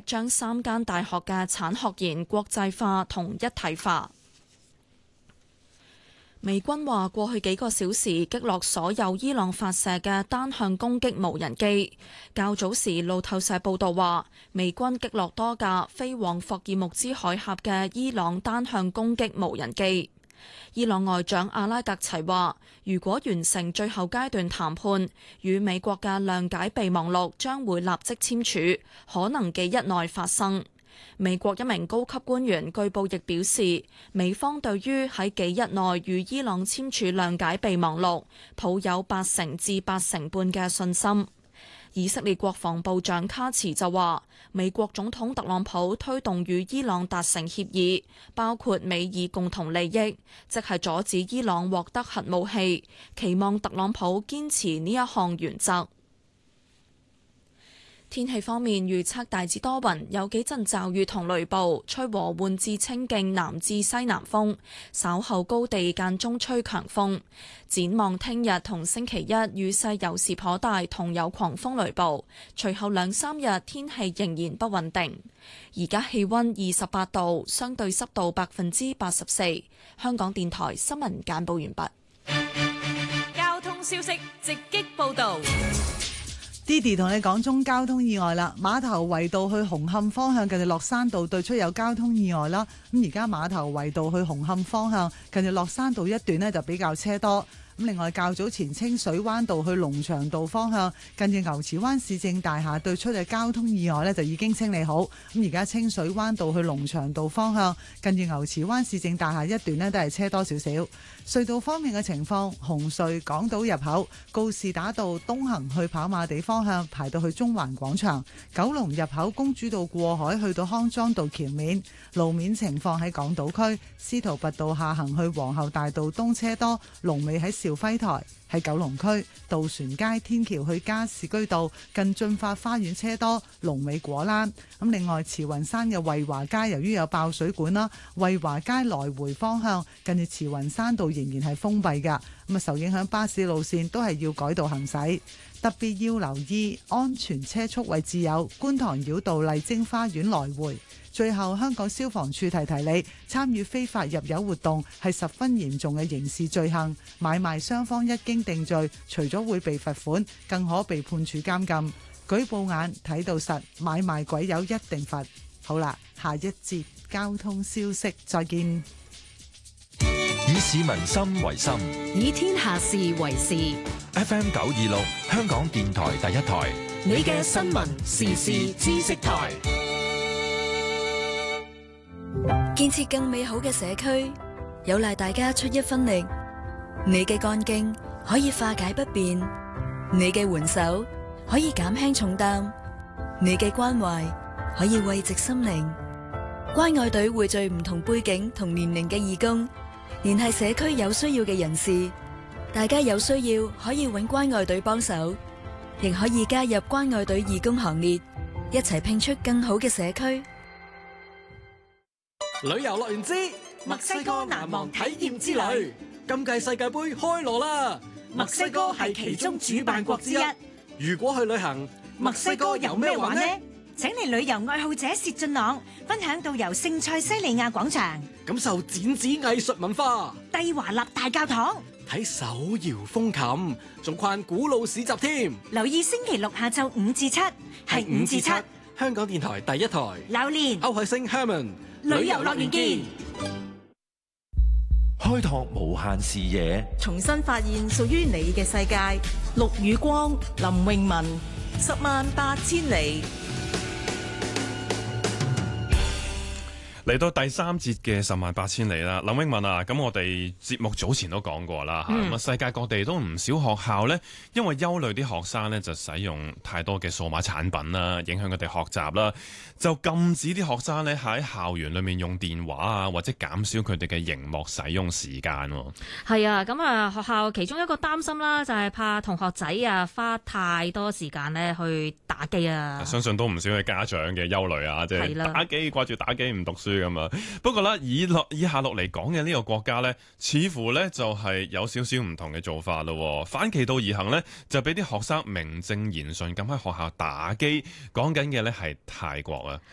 將3間大學嘅產學研國際化同一體化。美軍話過去幾個小時擊落所有伊朗發射嘅單向攻擊無人機。較早時路透社報道話，美軍擊落多架飛往霍爾木茲海峽嘅伊朗單向攻擊無人機。伊朗外長阿拉格齊話，如果完成最後階段談判，與美國嘅諒解備忘錄將會立即簽署，可能幾日內發生。美國一名高級官員據報亦表示，美方對於喺幾日內與伊朗簽署諒解備忘錄抱有80%至80%半嘅信心。以色列國防部長卡茨就話，美國總統特朗普推動與伊朗達成協議，包括美以共同利益，即係阻止伊朗獲得核武器，期望特朗普堅持呢一項原則。天氣方面預測大致多雲，有幾陣驟雨同雷暴，吹和緩至清勁南至西南風，稍後高地間中吹強風。展望聽日同星期一雨勢有時頗大，同有狂風雷暴。隨後2-3日天氣仍然不穩定。而家氣溫28度，相對濕度84%。香港電台新聞簡報完畢。 交通消息直擊報道。 Didi 同你講中交通意外啦，馬頭圍道去紅磡方向近住落山道對出有交通意外啦。咁而家馬頭圍道去紅磡方向近住落山道一段呢就比較車多。咁另外較早前清水灣道去龍翔道方向近住牛池灣市政大廈對出嘅交通意外呢就已經清理好。咁而家清水灣道去龍翔道方向近住牛池灣市政大廈一段呢都係車多少少。隧道方面嘅情況，紅隧港島入口告士打道東行去跑馬地方向排到去中環廣場，九龍入口公主道過海去到康莊道橋面。路面情況喺港島區司徒拔道下行去皇后大道東車多，龍尾喺兆輝台。喺九龍區渡船街天橋去加士居道近駿發花園車多，龍尾果欄。咁另外慈雲山嘅惠華街由於有爆水管啦，惠華街來回方向近住慈雲山道仍然係封閉噶。咁啊，受影響巴士路線都係要改道行駛，特別要留意安全車速位置有觀塘繞道麗晶花園來回。最後，香港消防處提提你，參與非法入油活動係十分嚴重嘅刑事罪行，買賣雙方一經定罪，除咗會被罰款，更可被判處監禁。舉報眼睇到實，買賣鬼友一定罰。好啦，下一節交通消息，再見。 以市民心為心， 以天下事為事。 FM 926，香港電台第一台， 你嘅新聞時事知識台。 建設更美好嘅社區，有賴大家出一分力。你嘅幹勁可以化解不便，你嘅援手可以減輕重擔，你嘅關懷可以慰藉心靈。關愛隊匯聚唔同背景同年齡嘅義工，聯繫社區有需要嘅人士。大家有需要可以搵關愛隊幫手，亦可以加入關愛隊義工行列，一齊拼出更好嘅社區。 旅遊樂園之墨西哥難忘體驗之旅，今屆世界盃開鑼啦！墨西哥係其中主辦國之一。如果去旅行，墨西哥有咩玩呢？ 請嚟旅遊愛好者薛俊朗分享導遊聖塞西利亞廣場， 感受剪紙藝術文化， 蒂華納大教堂， 睇手搖風琴，仲逛古老市集添。 留意星期六下晝5至7，係5至7， 香港電台第一台。 榴蓮、 歐海星 Herman， 旅遊樂園見。 開拓無限視野， 重新發現屬於你嘅世界。陸宇光、林詠雯，108000里。 嚟到第3節嘅108000里啦，林詠雯啊，咁我哋節目早前都講過啦嚇，咁世界各地都唔少學校呢，因為憂慮啲學生呢就使用太多嘅數碼產品啦，影響佢哋學習啦，就禁止啲學生呢喺校園裏面用電話啊，或者減少佢哋嘅熒幕使用時間喎。 係啊，咁啊學校其中一個擔心啦，就係怕同學仔啊花太多時間呢去打機啊。 相信都唔少嘅家長嘅憂慮啊，即係打機掛住打機唔讀書。不過咧，以下落嚟講嘅呢個國家呢，似乎呢就係有少少唔同嘅做法咯。反其道而行呢，就俾啲學生名正言順咁喺學校打機。講緊嘅呢係泰國啊。